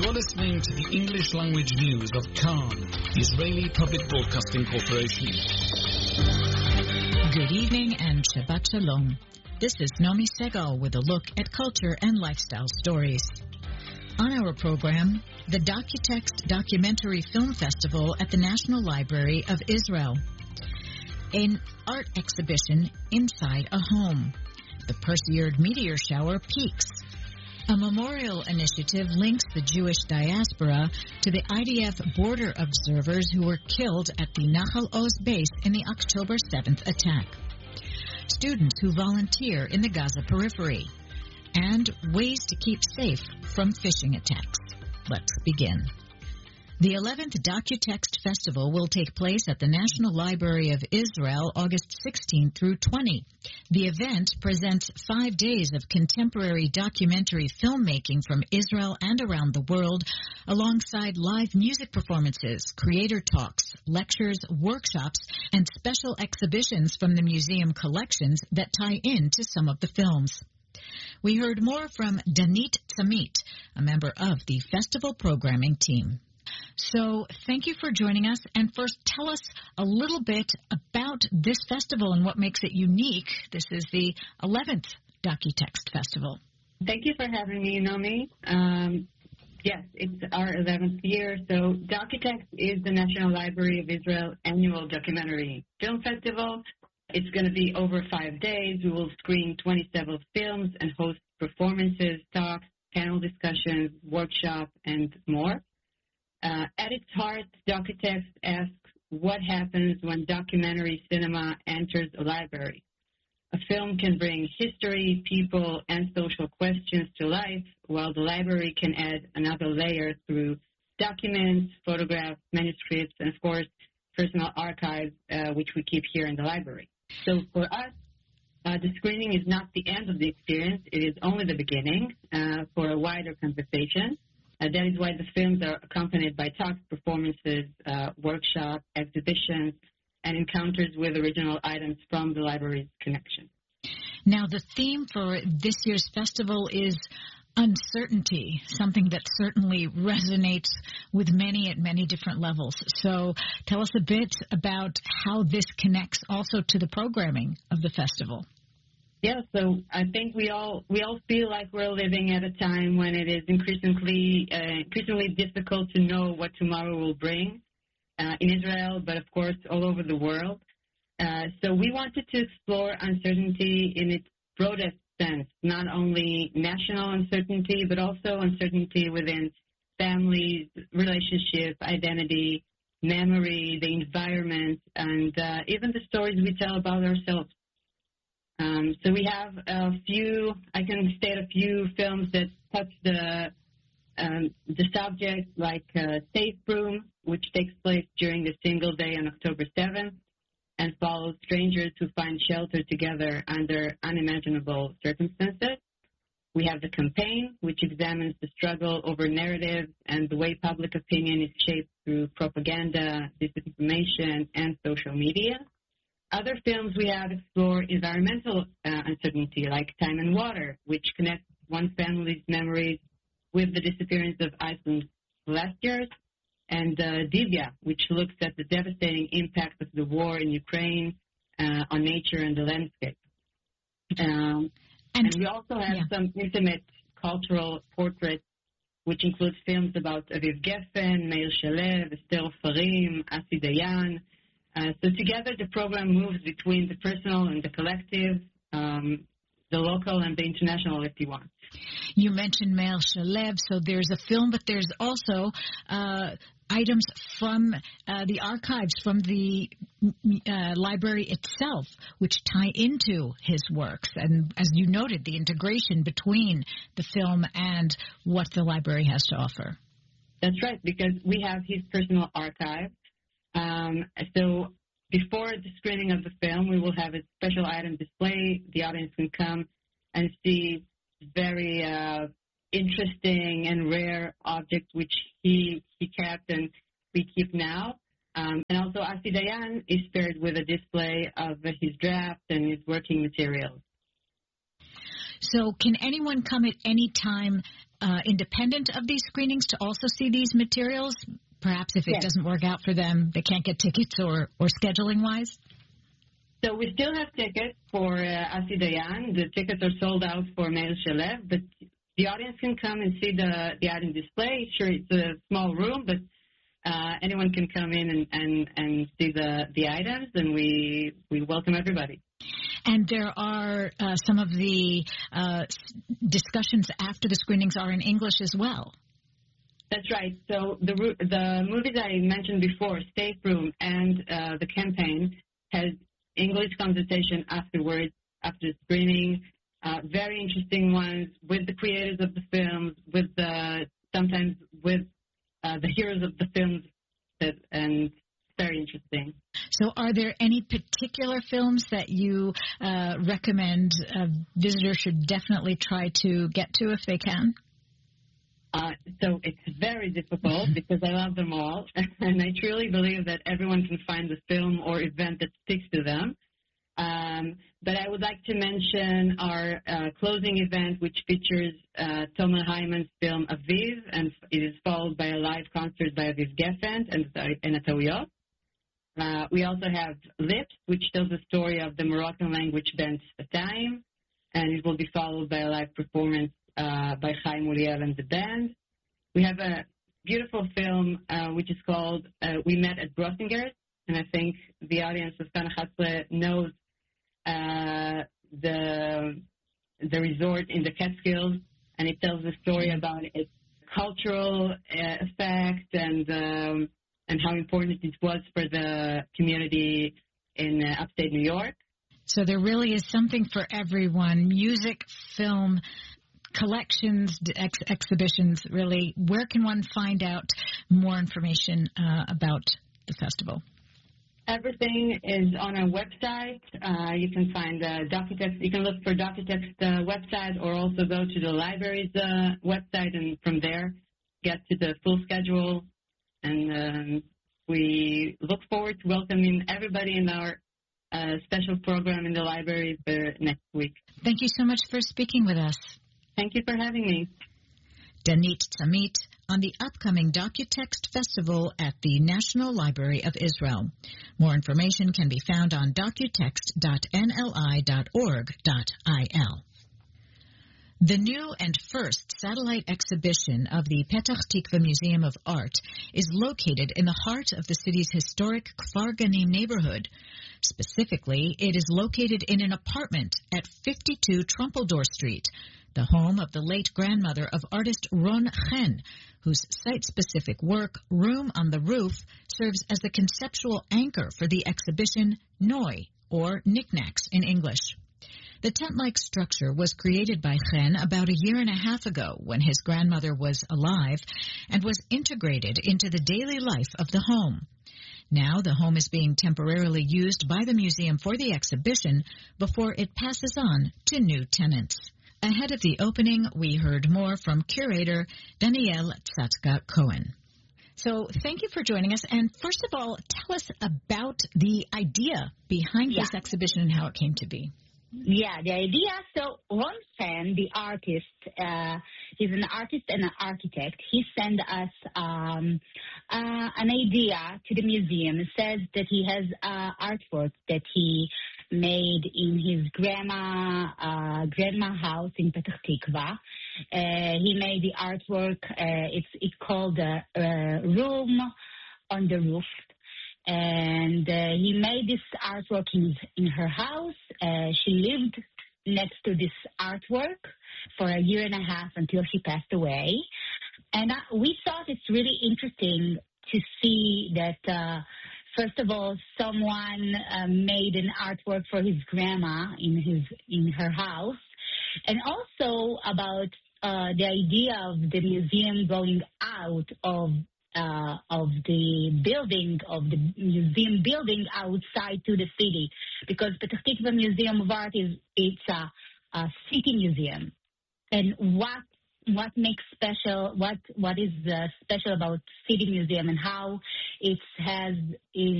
You're listening to the English language news of Khan, the Israeli Public Broadcasting Corporation. Good evening and Shabbat Shalom. This is Nomi Segal with a look at culture and lifestyle stories. On our program, the Docutext Documentary Film Festival at the National Library of Israel. An art exhibition inside a home. The Perseid meteor shower peaks. A memorial initiative links the Jewish diaspora to the IDF border observers who were killed at the Nahal Oz base in the October 7th attack. Students who volunteer in the Gaza periphery. And ways to keep safe from phishing attacks. Let's begin. The 11th Docutext Festival will take place at the National Library of Israel August 16 through 20. The event presents 5 days of contemporary documentary filmmaking from Israel and around the world, alongside live music performances, creator talks, lectures, workshops, and special exhibitions from the museum collections that tie into some of the films. We heard more from Danit Tzamit, a member of the festival programming team. So thank you for joining us. And first, tell us a little bit about this festival and what makes it unique. This is the 11th Docutext Festival. Thank you for having me, Nomi. Yes, it's our 11th year. So Docutext is the National Library of Israel annual documentary film festival. It's going to be over 5 days. We will screen 27 films and host performances, talks, panel discussions, workshops, and more. At its heart, Docutext asks what happens when documentary cinema enters a library. A film can bring history, people, and social questions to life, while the library can add another layer through documents, photographs, manuscripts, and, of course, personal archives, which we keep here in the library. So for us, the screening is not the end of the experience. It is only the beginning for a wider conversation. That is why the films are accompanied by talks, performances, workshops, exhibitions, and encounters with original items from the library's collection. Now, the theme for this year's festival is uncertainty, something that certainly resonates with many at many different levels. So tell us a bit about how this connects also to the programming of the festival. Yeah, so I think we all feel like we're living at a time when it is increasingly difficult to know what tomorrow will bring in Israel, but of course all over the world. So we wanted to explore uncertainty in its broadest sense, not only national uncertainty, but also uncertainty within families, relationships, identity, memory, the environment, and even the stories we tell about ourselves. So we have I can state a few films that touch the subject, like Safe Room, which takes place during a single day on October 7th and follows strangers who find shelter together under unimaginable circumstances. We have The Campaign, which examines the struggle over narratives and the way public opinion is shaped through propaganda, disinformation, and social media. Other films we have explore environmental uncertainty, like Time and Water, which connects one family's memories with the disappearance of Iceland's glaciers, and Divya, which looks at the devastating impact of the war in Ukraine on nature and the landscape. And we also have some intimate cultural portraits, which include films about Aviv Geffen, Meir Shalev, Esther Farim, Asi Dayan. So together the program moves between the personal and the collective, the local and the international, if you want. You mentioned Meir Shalev, so there's a film, but there's also items from the archives from the library itself, which tie into his works. And as you noted, the integration between the film and what the library has to offer. That's right, because we have his personal archive. So before the screening of the film, we will have a special item display. The audience can come and see very interesting and rare objects which he kept and we keep now. And also Asi Dayan is paired with a display of his draft and his working materials. So can anyone come at any time independent of these screenings to also see these materials? Perhaps if it doesn't work out for them, they can't get tickets or scheduling-wise? So we still have tickets for Asi Dayan. The tickets are sold out for Meir Shalev, but the audience can come and see the item display. Sure, it's a small room, but anyone can come in and see the items, and we welcome everybody. And there are some of the discussions after the screenings are in English as well. That's right. So the movies I mentioned before, Safe Room and the campaign, has English conversation afterwards, after the screening. Very interesting ones with the creators of the films, sometimes with the heroes of the films, and very interesting. So are there any particular films that you recommend visitors should definitely try to get to if they can? So it's very difficult because I love them all, and I truly believe that everyone can find a film or event that speaks to them. But I would like to mention our closing event, which features Tomer Hyman's film Aviv, and it is followed by a live concert by Aviv Geffen and Atawiyot. We also have Lips, which tells the story of the Moroccan language band Sfatayim, and it will be followed by a live performance by Chaim Uriel and the band. We have a beautiful film which is called We Met at Brossinger's, and I think the audience of Kan 11 knows the resort in the Catskills, and it tells the story about its cultural effect and how important it was for the community in upstate New York. So there really is something for everyone: music, film, collections, exhibitions, really. Where can one find out more information about the festival? Everything is on our website. You can find Docutext. You can look for Docutext website, or also go to the library's website, and from there get to the full schedule. And we look forward to welcoming everybody in our special program in the library for next week. Thank you so much for speaking with us. Thank you for having me. Danit Tamit on the upcoming Docutext Festival at the National Library of Israel. More information can be found on docutext.nli.org.il. The new and first satellite exhibition of the Petach Tikva Museum of Art is located in the heart of the city's historic Kfar Ganim neighborhood. Specifically, it is located in an apartment at 52 Trumpeldor Street, the home of the late grandmother of artist Ron Chen, whose site-specific work, Room on the Roof, serves as the conceptual anchor for the exhibition Noi, or Knickknacks in English. The tent-like structure was created by Chen about a year and a half ago when his grandmother was alive and was integrated into the daily life of the home. Now the home is being temporarily used by the museum for the exhibition before it passes on to new tenants. Ahead of the opening, we heard more from curator Danielle Tzatzka-Cohen. So thank you for joining us. And first of all, tell us about the idea behind this exhibition and how it came to be. Yeah, the idea, so Ron Chen, the artist, he's an artist and an architect. He sent us an idea to the museum. It says that he has artwork that he made in his grandma house in Petach Tikva. He made the artwork, it's called Room on the Roof. And he made this artwork in her house. She lived next to this artwork for a year and a half until she passed away. And we thought it's really interesting to see that, first of all, someone made an artwork for his grandma in her house. And also about the idea of the museum going out of the museum building outside to the city, because Petach Tikva Museum of Art it's a city museum, and what makes special, what is special about city museum and how it has